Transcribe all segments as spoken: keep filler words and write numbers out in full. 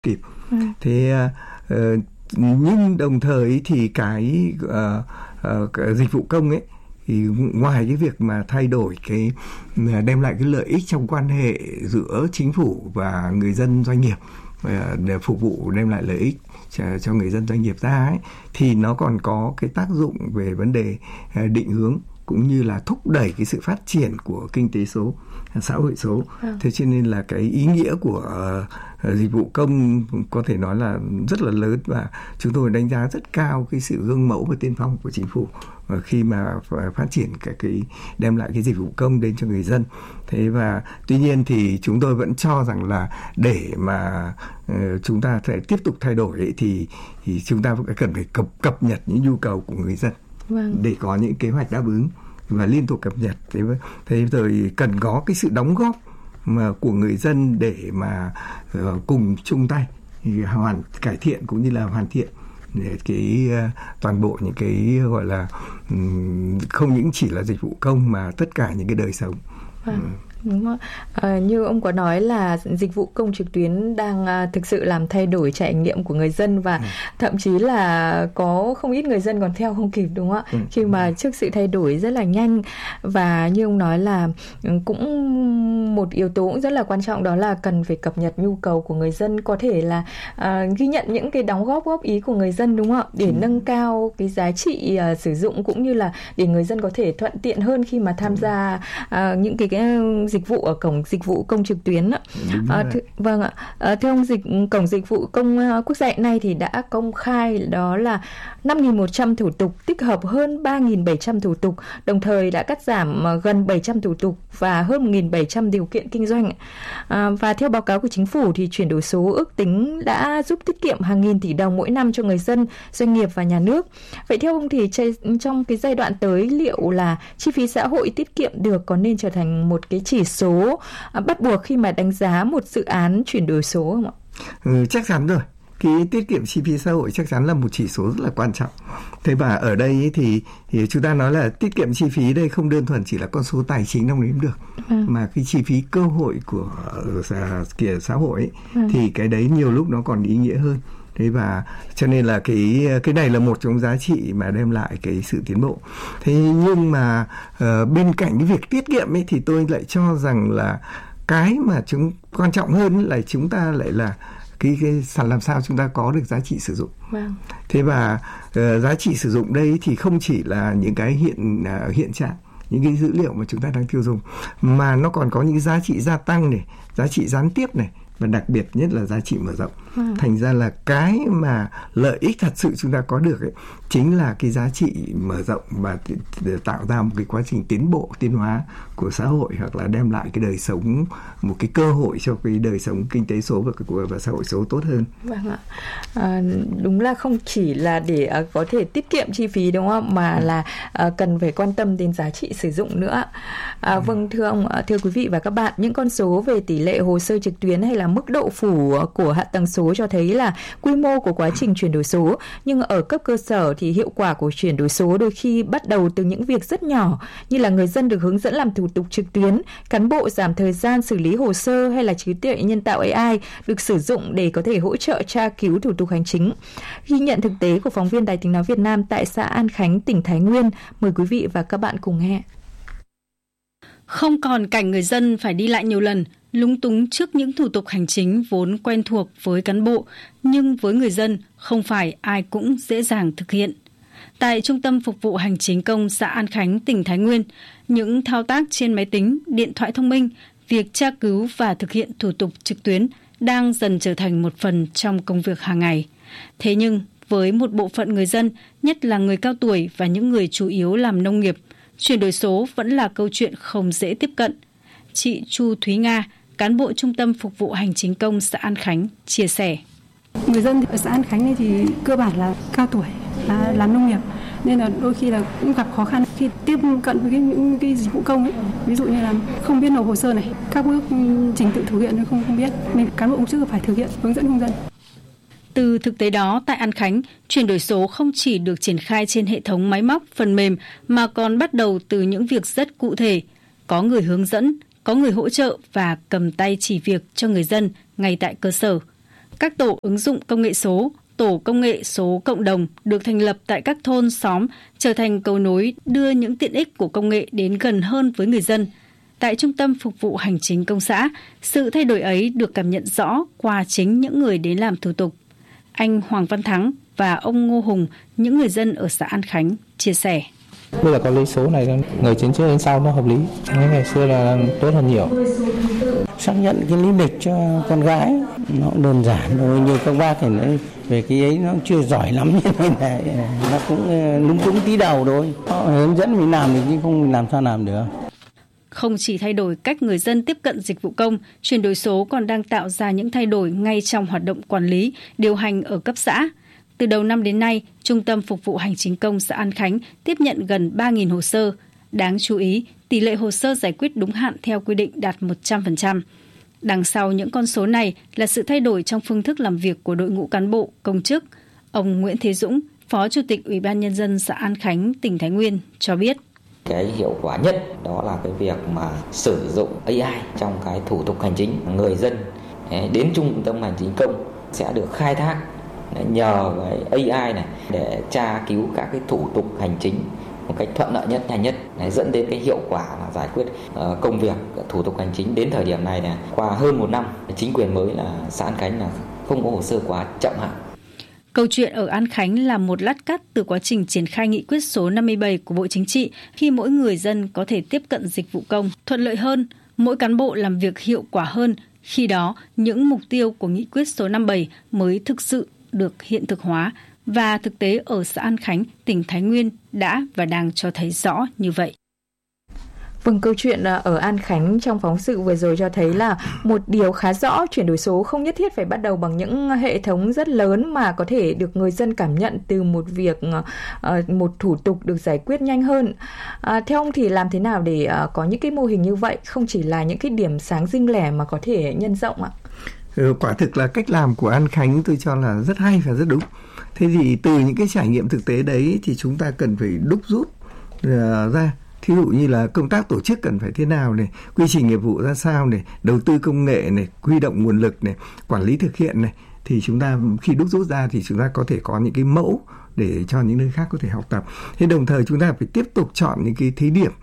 kịp. Ừ. Thế uh, nhưng đồng thời thì cái uh, uh, dịch vụ công ấy thì ngoài cái việc mà thay đổi cái đem lại cái lợi ích trong quan hệ giữa chính phủ và người dân doanh nghiệp để phục vụ đem lại lợi ích cho, cho người dân doanh nghiệp ra ấy, thì nó còn có cái tác dụng về vấn đề định hướng cũng như là thúc đẩy cái sự phát triển của kinh tế số, xã hội số. À. Thế cho nên là cái ý nghĩa của uh, dịch vụ công có thể nói là rất là lớn, và chúng tôi đánh giá rất cao cái sự gương mẫu và tiên phong của chính phủ uh, khi mà phát triển cả cái đem lại cái dịch vụ công đến cho người dân. Thế và tuy nhiên thì chúng tôi vẫn cho rằng là để mà uh, chúng ta phải tiếp tục thay đổi ấy, thì thì chúng ta vẫn cần phải cập cập nhật những nhu cầu của người dân. Vâng. Để có những kế hoạch đáp ứng và liên tục cập nhật. Thế, thế rồi cần có cái sự đóng góp mà của người dân để mà uh, cùng chung tay hoàn cải thiện cũng như là hoàn thiện để cái uh, toàn bộ những cái gọi là um, không những chỉ là dịch vụ công mà tất cả những cái đời sống. Vâng. Um. Đúng rồi. À, như ông có nói là dịch vụ công trực tuyến đang à, thực sự làm thay đổi trải nghiệm của người dân, và ừ. thậm chí là có không ít người dân còn theo không kịp, đúng không ạ? Ừ. Khi mà trước sự thay đổi rất là nhanh, và như ông nói là cũng một yếu tố cũng rất là quan trọng, đó là cần phải cập nhật nhu cầu của người dân, có thể là à, ghi nhận những cái đóng góp góp ý của người dân, đúng không ạ? Để ừ. nâng cao cái giá trị à, sử dụng, cũng như là để người dân có thể thuận tiện hơn khi mà tham gia à, những cái, cái dịch vụ ở cổng dịch vụ công trực tuyến. À, th- vâng ạ. À, thưa ông, dịch cổng dịch vụ công uh, quốc gia hiện nay thì đã công khai đó là năm nghìn một trăm thủ tục, tích hợp hơn ba nghìn bảy trăm thủ tục, đồng thời đã cắt giảm uh, gần bảy trăm thủ tục và hơn một nghìn bảy trăm điều kiện kinh doanh. À, và theo báo cáo của chính phủ thì chuyển đổi số ước tính đã giúp tiết kiệm hàng nghìn tỷ đồng mỗi năm cho người dân, doanh nghiệp và nhà nước. Vậy theo ông thì trong cái giai đoạn tới, liệu là chi phí xã hội tiết kiệm được có nên trở thành một cái chỉ số bắt buộc khi mà đánh giá một dự án chuyển đổi số không ạ? Ừ, chắc chắn rồi. Cái tiết kiệm chi phí xã hội chắc chắn là một chỉ số rất là quan trọng. Thế và ở đây thì, thì chúng ta nói là tiết kiệm chi phí đây không đơn thuần chỉ là con số tài chính đong đếm được, ừ. mà cái chi phí cơ hội của kìa xã hội ấy, ừ. thì cái đấy nhiều lúc nó còn ý nghĩa hơn. Thế và cho nên là cái cái này là một trong giá trị mà đem lại cái sự tiến bộ. Thế nhưng mà uh, bên cạnh cái việc tiết kiệm ấy thì tôi lại cho rằng là cái mà chúng quan trọng hơn là chúng ta lại là cái, cái làm sao chúng ta có được giá trị sử dụng. Wow. Thế và uh, giá trị sử dụng đây thì không chỉ là những cái hiện uh, hiện trạng, những cái dữ liệu mà chúng ta đang tiêu dùng, mà nó còn có những giá trị gia tăng này, giá trị gián tiếp này, và đặc biệt nhất là giá trị mở rộng. Ừ. Thành ra là cái mà lợi ích thật sự chúng ta có được ấy, chính là cái giá trị mở rộng và tạo ra một cái quá trình tiến bộ, tiến hóa của xã hội, hoặc là đem lại cái đời sống, một cái cơ hội cho cái đời sống kinh tế số và, và xã hội số tốt hơn. Vâng ạ. À, đúng là không chỉ là để uh, có thể tiết kiệm chi phí, đúng không, mà ừ. là uh, cần phải quan tâm đến giá trị sử dụng nữa. À, ừ. Vâng, thưa ông, thưa quý vị và các bạn, những con số về tỷ lệ hồ sơ trực tuyến hay là mức độ phủ của hạ tầng số cho thấy là quy mô của quá trình chuyển đổi số, nhưng ở cấp cơ sở thì hiệu quả của chuyển đổi số đôi khi bắt đầu từ những việc rất nhỏ, như là người dân được hướng dẫn làm thủ tục trực tuyến, cán bộ giảm thời gian xử lý hồ sơ, hay là trí tuệ nhân tạo a i được sử dụng để có thể hỗ trợ tra cứu thủ tục hành chính. Ghi nhận thực tế của phóng viên Đài Tiếng nói Việt Nam tại xã An Khánh, tỉnh Thái Nguyên, mời quý vị và các bạn cùng nghe. Không còn cảnh người dân phải đi lại nhiều lần, lúng túng trước những thủ tục hành chính vốn quen thuộc với cán bộ, nhưng với người dân không phải ai cũng dễ dàng thực hiện. Tại Trung tâm Phục vụ Hành chính công xã An Khánh, tỉnh Thái Nguyên, những thao tác trên máy tính, điện thoại thông minh, việc tra cứu và thực hiện thủ tục trực tuyến đang dần trở thành một phần trong công việc hàng ngày. Thế nhưng, với một bộ phận người dân, nhất là người cao tuổi và những người chủ yếu làm nông nghiệp, chuyển đổi số vẫn là câu chuyện không dễ tiếp cận. Chị Chu Thúy Nga, cán bộ Trung tâm Phục vụ Hành chính công xã An Khánh, chia sẻ. Người dân ở xã An Khánh này thì cơ bản là cao tuổi, là làm nông nghiệp, nên là đôi khi là cũng gặp khó khăn khi tiếp cận với cái, những cái dịch vụ công ấy. Ví dụ như là không biết nộp hồ sơ này, các bước trình tự thực hiện không không biết, nên cán bộ công chức phải thực hiện, hướng dẫn công dân. Từ thực tế đó, tại An Khánh, chuyển đổi số không chỉ được triển khai trên hệ thống máy móc, phần mềm, mà còn bắt đầu từ những việc rất cụ thể. Có người hướng dẫn, có người hỗ trợ và cầm tay chỉ việc cho người dân ngay tại cơ sở. Các tổ ứng dụng công nghệ số, tổ công nghệ số cộng đồng được thành lập tại các thôn, xóm, trở thành cầu nối đưa những tiện ích của công nghệ đến gần hơn với người dân. Tại Trung tâm Phục vụ Hành chính Công xã, sự thay đổi ấy được cảm nhận rõ qua chính những người đến làm thủ tục. Anh Hoàng Văn Thắng và ông Ngô Hùng, những người dân ở xã An Khánh, chia sẻ. Bây giờ có lấy số này, người trên trước đến sau nó hợp lý. Ngày xưa là tốt hơn nhiều. Xác nhận cái lý lịch cho con gái nó đơn giản rồi, nhiều các bác thì nó về cái ấy nó chưa giỏi lắm như thế này, nó cũng lúng túng tí đầu thôi. Họ hướng dẫn mình làm thì chứ không mình làm sao làm được. Không chỉ thay đổi cách người dân tiếp cận dịch vụ công, chuyển đổi số còn đang tạo ra những thay đổi ngay trong hoạt động quản lý, điều hành ở cấp xã. Từ đầu năm đến nay, Trung tâm Phục vụ Hành chính công xã An Khánh tiếp nhận gần ba nghìn hồ sơ. Đáng chú ý, tỷ lệ hồ sơ giải quyết đúng hạn theo quy định đạt một trăm phần trăm. Đằng sau những con số này là sự thay đổi trong phương thức làm việc của đội ngũ cán bộ, công chức. Ông Nguyễn Thế Dũng, Phó Chủ tịch Ủy ban Nhân dân xã An Khánh, tỉnh Thái Nguyên cho biết. Cái hiệu quả nhất đó là cái việc mà sử dụng a i trong cái thủ tục hành chính. Người dân đến Trung tâm Hành chính công sẽ được khai thác nhờ cái a i này để tra cứu các cái thủ tục hành chính một cách thuận lợi nhất, nhanh nhất, dẫn đến cái hiệu quả là giải quyết công việc, thủ tục hành chính đến thời điểm này là qua hơn một năm, chính quyền mới là xã An Khánh là không có hồ sơ quá chậm hạn. Câu chuyện ở An Khánh là một lát cắt từ quá trình triển khai nghị quyết số năm mươi bảy của Bộ Chính trị khi mỗi người dân có thể tiếp cận dịch vụ công thuận lợi hơn, mỗi cán bộ làm việc hiệu quả hơn. Khi đó, những mục tiêu của nghị quyết số năm mươi bảy mới thực sự được hiện thực hóa và thực tế ở xã An Khánh, tỉnh Thái Nguyên đã và đang cho thấy rõ như vậy. Vâng, câu chuyện ở An Khánh trong phóng sự vừa rồi cho thấy là một điều khá rõ, chuyển đổi số không nhất thiết phải bắt đầu bằng những hệ thống rất lớn mà có thể được người dân cảm nhận từ một việc, một thủ tục được giải quyết nhanh hơn. À, theo ông thì làm thế nào để có những cái mô hình như vậy, không chỉ là những cái điểm sáng riêng lẻ mà có thể nhân rộng ạ? Ừ, quả thực là cách làm của An Khánh tôi cho là rất hay và rất đúng. Thế thì từ những cái trải nghiệm thực tế đấy thì chúng ta cần phải đúc rút uh, ra. Thí dụ như là công tác tổ chức cần phải thế nào này, quy trình nghiệp vụ ra sao này, đầu tư công nghệ này, huy động nguồn lực này, quản lý thực hiện này, thì chúng ta khi đúc rút ra thì chúng ta có thể có những cái mẫu để cho những nơi khác có thể học tập. Thế đồng thời chúng ta phải tiếp tục chọn những cái thí điểm,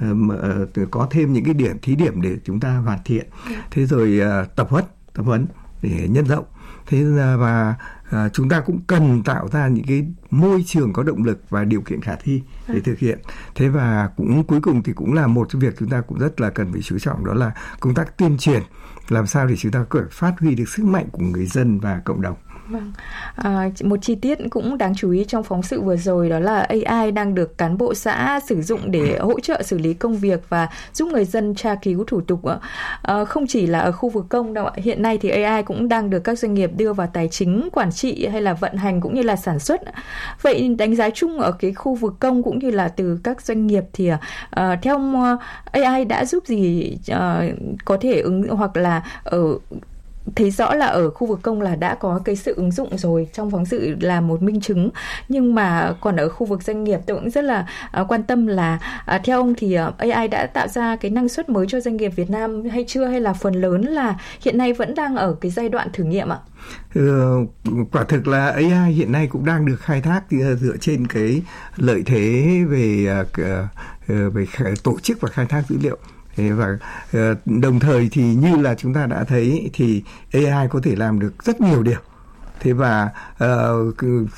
uh, có thêm những cái điểm thí điểm để chúng ta hoàn thiện. Thế rồi uh, tập huấn, tập huấn để nhân rộng. Thế và à, chúng ta cũng cần tạo ra những cái môi trường có động lực và điều kiện khả thi để thực hiện. Thế và cũng cuối cùng thì cũng là một cái việc chúng ta cũng rất là cần phải chú trọng, đó là công tác tuyên truyền, làm sao để chúng ta có thể phát huy được sức mạnh của người dân và cộng đồng. Vâng. À, một chi tiết cũng đáng chú ý trong phóng sự vừa rồi đó là a i đang được cán bộ xã sử dụng để hỗ trợ xử lý công việc và giúp người dân tra cứu thủ tục. À, không chỉ là ở khu vực công đâu ạ. Hiện nay thì a i cũng đang được các doanh nghiệp đưa vào tài chính, quản trị hay là vận hành cũng như là sản xuất. Vậy đánh giá chung ở cái khu vực công cũng như là từ các doanh nghiệp thì uh, theo uh, a i đã giúp gì uh, có thể ứng hoặc là ở thấy rõ là ở khu vực công là đã có cái sự ứng dụng rồi, trong phóng sự là một minh chứng. Nhưng mà còn ở khu vực doanh nghiệp tôi cũng rất là uh, quan tâm là uh, theo ông thì uh, a i đã tạo ra cái năng suất mới cho doanh nghiệp Việt Nam hay chưa, hay là phần lớn là hiện nay vẫn đang ở cái giai đoạn thử nghiệm ạ? Ừ, quả thực là a i hiện nay cũng đang được khai thác dựa trên cái lợi thế về uh, về tổ chức và khai thác dữ liệu. Và đồng thời thì như là chúng ta đã thấy thì a i có thể làm được rất nhiều điều. Thế và uh,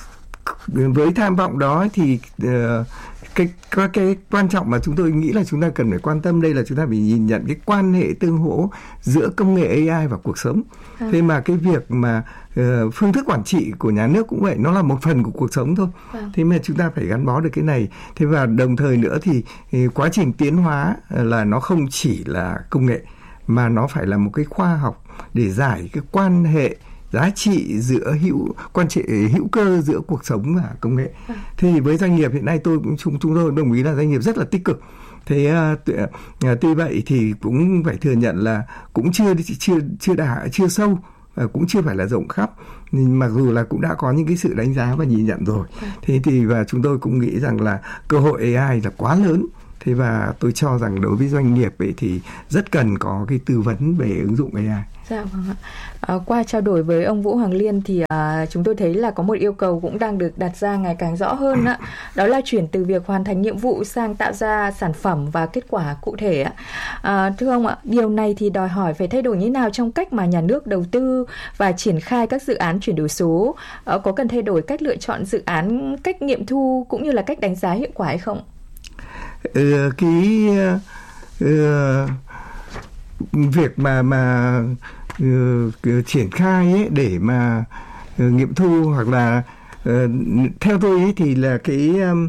với tham vọng đó thì uh, cái, cái cái quan trọng mà chúng tôi nghĩ là chúng ta cần phải quan tâm đây là chúng ta phải nhìn nhận cái quan hệ tương hỗ giữa công nghệ a i và cuộc sống. À. Thế mà cái việc mà uh, phương thức quản trị của nhà nước cũng vậy, nó là một phần của cuộc sống thôi. À. Thế mà chúng ta phải gắn bó được cái này. Thế và đồng thời nữa thì uh, quá trình tiến hóa uh, là nó không chỉ là công nghệ mà nó phải là một cái khoa học để giải cái quan hệ giá trị giữa hữu quan trị hữu cơ giữa cuộc sống và công nghệ. À. Thì với doanh nghiệp hiện nay tôi cũng chúng chúng tôi đồng ý là doanh nghiệp rất là tích cực. Thế uh, uh, tuy vậy thì cũng phải thừa nhận là cũng chưa chưa chưa đã chưa sâu, uh, cũng chưa phải là rộng khắp. Mặc dù là cũng đã có những cái sự đánh giá và nhìn nhận rồi. À. Thế thì và chúng tôi cũng nghĩ rằng là cơ hội a i là quá lớn Thế và tôi cho rằng đối với doanh nghiệp ấy thì rất cần có cái tư vấn về ứng dụng a i. Dạ vâng ạ. À, qua trao đổi với ông Vũ Hoàng Liên thì à, chúng tôi thấy là có một yêu cầu cũng đang được đặt ra ngày càng rõ hơn ạ. Đó là chuyển từ việc hoàn thành nhiệm vụ sang tạo ra sản phẩm và kết quả cụ thể ạ. À, thưa ông ạ, điều này thì đòi hỏi phải thay đổi như thế nào trong cách mà nhà nước đầu tư và triển khai các dự án chuyển đổi số? À, có cần thay đổi cách lựa chọn dự án, cách nghiệm thu cũng như là cách đánh giá hiệu quả hay không? Ừ, cái uh, việc mà mà uh, triển khai ấy để mà uh, nghiệm thu hoặc là uh, theo tôi ấy thì là cái um,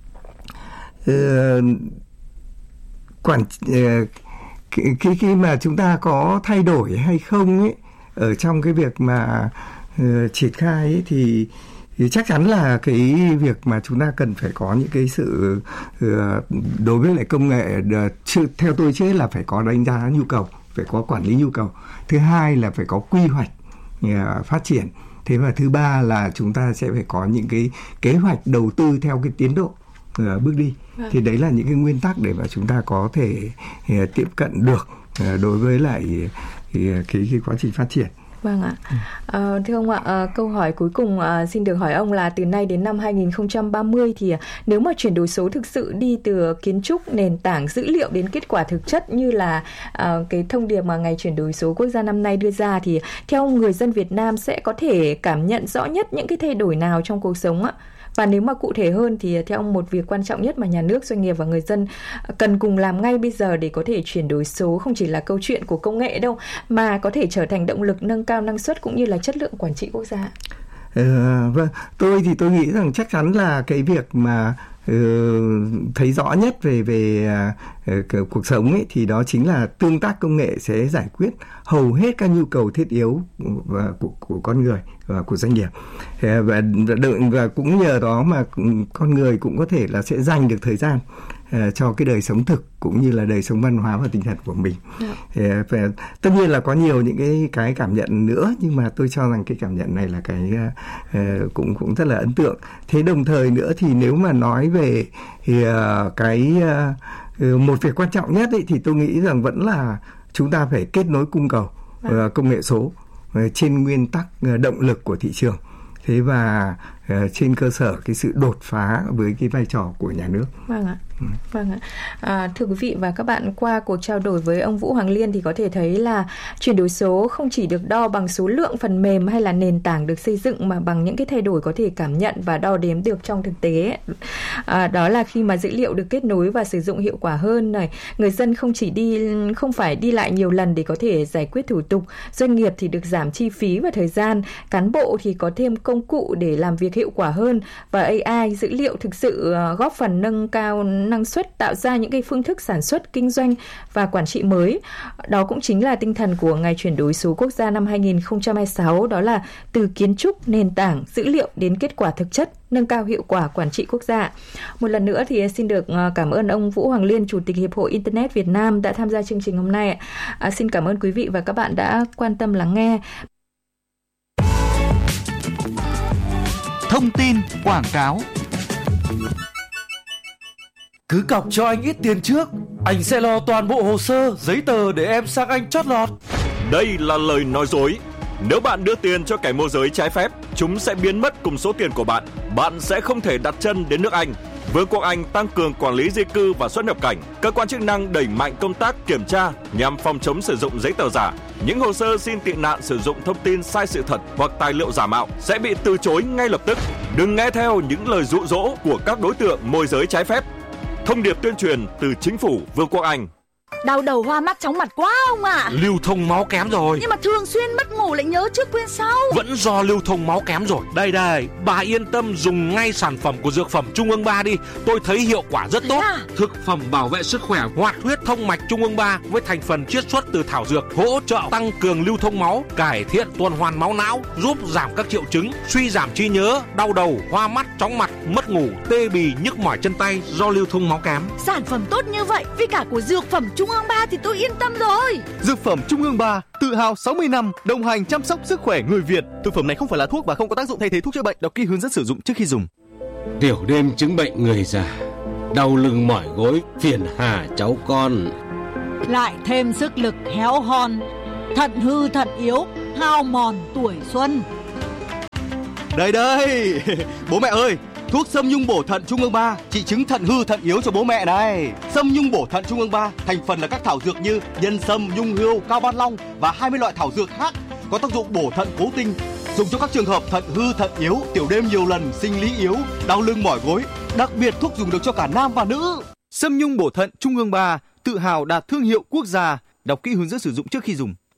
uh, quản uh, khi khi mà chúng ta có thay đổi hay không ấy ở trong cái việc mà uh, triển khai ấy thì thì chắc chắn là cái việc mà chúng ta cần phải có những cái sự uh, đối với lại công nghệ uh, theo tôi chứ là phải có đánh giá nhu cầu, phải có quản lý nhu cầu. Thứ hai là phải có quy hoạch uh, phát triển. Thế và thứ ba là chúng ta sẽ phải có những cái kế hoạch đầu tư theo cái tiến độ uh, bước đi. Vâng. Thì đấy là những cái nguyên tắc để mà chúng ta có thể uh, tiếp cận được uh, đối với lại uh, cái, cái quá trình phát triển. Vâng ạ. À, thưa ông ạ, à, câu hỏi cuối cùng à, xin được hỏi ông là từ nay đến năm hai không ba mươi thì à, nếu mà chuyển đổi số thực sự đi từ kiến trúc, nền tảng, dữ liệu đến kết quả thực chất như là à, cái thông điệp mà Ngày chuyển đổi số quốc gia năm nay đưa ra thì theo người dân Việt Nam sẽ có thể cảm nhận rõ nhất những cái thay đổi nào trong cuộc sống ạ? Và nếu mà cụ thể hơn thì theo ông một việc quan trọng nhất mà nhà nước, doanh nghiệp và người dân cần cùng làm ngay bây giờ để có thể chuyển đổi số không chỉ là câu chuyện của công nghệ đâu mà có thể trở thành động lực nâng cao năng suất cũng như là chất lượng quản trị quốc gia. Ừ, vâng, tôi thì tôi nghĩ rằng chắc chắn là cái việc mà uh, thấy rõ nhất về về uh, cuộc sống ấy thì đó chính là tương tác công nghệ sẽ giải quyết hầu hết các nhu cầu thiết yếu của, của, của con người và của doanh nghiệp. Và, và, và cũng nhờ đó mà con người cũng có thể là sẽ dành được thời gian uh, cho cái đời sống thực cũng như là đời sống văn hóa và tinh thần của mình. Yeah. Và, tất nhiên là có nhiều những cái cái cảm nhận nữa, nhưng mà tôi cho rằng cái cảm nhận này là cái uh, cũng cũng rất là ấn tượng. Thế đồng thời nữa thì nếu mà nói về thì, uh, cái uh, một việc quan trọng nhất ấy, thì tôi nghĩ rằng vẫn là chúng ta phải kết nối cung cầu uh, công nghệ số uh, trên nguyên tắc uh, động lực của thị trường. Thế và uh, trên cơ sở cái sự đột phá với cái vai trò của nhà nước. Vâng ạ. Ừ. Vâng ạ. À, thưa quý vị và các bạn, qua cuộc trao đổi với ông Vũ Hoàng Liên thì có thể thấy là chuyển đổi số không chỉ được đo bằng số lượng phần mềm hay là nền tảng được xây dựng mà bằng những cái thay đổi có thể cảm nhận và đo đếm được trong thực tế. À, đó là khi mà dữ liệu được kết nối và sử dụng hiệu quả hơn này, người dân không chỉ đi không phải đi lại nhiều lần để có thể giải quyết thủ tục, doanh nghiệp thì được giảm chi phí và thời gian, cán bộ thì có thêm công cụ để làm việc hiệu quả hơn và a i dữ liệu thực sự góp phần nâng cao năng suất, tạo ra những cái phương thức sản xuất, kinh doanh và quản trị mới. Đó cũng chính là tinh thần của Ngày chuyển đổi số quốc gia năm hai không hai sáu, đó là từ kiến trúc, nền tảng, dữ liệu đến kết quả thực chất, nâng cao hiệu quả quản trị quốc gia. Một lần nữa thì xin được cảm ơn ông Vũ Hoàng Liên, Chủ tịch Hiệp hội Internet Việt Nam đã tham gia chương trình hôm nay. À, xin cảm ơn quý vị và các bạn đã quan tâm lắng nghe. Thông tin quảng cáo. Cứ cọc cho anh ít tiền trước, anh sẽ lo toàn bộ hồ sơ, giấy tờ để em sang Anh chót lọt. Đây là lời nói dối. Nếu bạn đưa tiền cho kẻ môi giới trái phép, chúng sẽ biến mất cùng số tiền của bạn. Bạn sẽ không thể đặt chân đến nước Anh. Vương quốc Anh tăng cường quản lý di cư và xuất nhập cảnh. Cơ quan chức năng đẩy mạnh công tác kiểm tra nhằm phòng chống sử dụng giấy tờ giả. Những hồ sơ xin tị nạn sử dụng thông tin sai sự thật hoặc tài liệu giả mạo sẽ bị từ chối ngay lập tức. Đừng nghe theo những lời dụ dỗ của các đối tượng môi giới trái phép. Thông điệp tuyên truyền từ Chính phủ Vương quốc Anh. Đau đầu, hoa mắt, chóng mặt quá ông ạ. À. Lưu thông máu kém rồi. Nhưng mà thường xuyên mất ngủ lại nhớ trước quên sau. Vẫn do lưu thông máu kém rồi. Đây đây, bà yên tâm dùng ngay sản phẩm của Dược phẩm Trung ương ba đi. Tôi thấy hiệu quả rất tốt. À? Thực phẩm bảo vệ sức khỏe hoạt huyết thông mạch Trung ương ba với thành phần chiết xuất từ thảo dược, hỗ trợ tăng cường lưu thông máu, cải thiện tuần hoàn máu não, giúp giảm các triệu chứng suy giảm trí nhớ, đau đầu, hoa mắt, chóng mặt, mất ngủ, tê bì, nhức mỏi chân tay do lưu thông máu kém. Sản phẩm tốt như vậy, vì cả của Dược phẩm Trung ương ba thì tôi yên tâm rồi. Dược phẩm Trung ương ba, tự hào sáu mươi năm đồng hành chăm sóc sức khỏe người Việt. Thực phẩm này không phải là thuốc và không có tác dụng thay thế thuốc chữa bệnh. Đọc kỹ hướng dẫn sử dụng trước khi dùng. Tiểu đêm chứng bệnh người già, đau lưng mỏi gối, phiền hà cháu con. Lại thêm sức lực héo hon, thận hư thận yếu, hao mòn tuổi xuân. Đây đây, bố mẹ ơi, thuốc Sâm Nhung bổ thận Trung ương ba trị chứng thận hư thận yếu cho bố mẹ này. Sâm Nhung bổ thận Trung ương ba thành phần là các thảo dược như nhân sâm, nhung hươu, cao ban long và hai mươi loại thảo dược khác có tác dụng bổ thận cố tinh, dùng cho các trường hợp thận hư thận yếu, tiểu đêm nhiều lần, sinh lý yếu, đau lưng mỏi gối. Đặc biệt thuốc dùng được cho cả nam và nữ. Sâm Nhung bổ thận Trung ương ba tự hào đạt thương hiệu quốc gia. Đọc kỹ hướng dẫn sử dụng trước khi dùng.